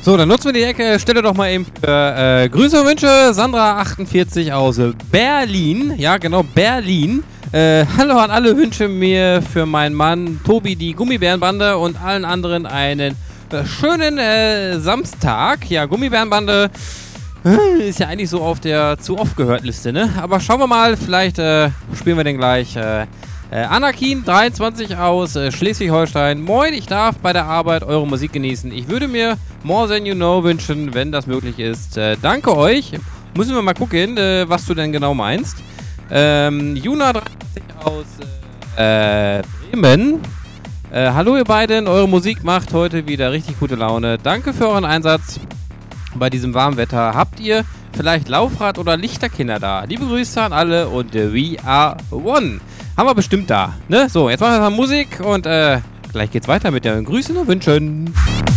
So, dann nutzen wir die Ecke. Stelle doch mal eben für Grüße und Wünsche. Sandra 48 aus Berlin. Ja, genau, Berlin. Hallo an alle, wünsche mir für meinen Mann Tobi die Gummibärenbande und allen anderen einen schönen Samstag. Ja, Gummibärenbande ist ja eigentlich so auf der zu oft gehört Liste, ne? Aber schauen wir mal, vielleicht spielen wir den gleich. Anakin 23 aus Schleswig-Holstein. Moin, ich darf bei der Arbeit eure Musik genießen. Ich würde mir More Than You Know wünschen, wenn das möglich ist. Danke euch. Müssen wir mal gucken, was du denn genau meinst. Juna 23 aus Bremen. Hallo ihr beiden, eure Musik macht heute wieder richtig gute Laune. Danke für euren Einsatz bei diesem warmen Wetter. Habt ihr vielleicht Laufrad oder Lichterkinder da? Liebe Grüße an alle und we are one. Haben wir bestimmt da, ne? So, jetzt machen wir mal Musik und gleich geht's weiter mit den Grüßen und Wünschen.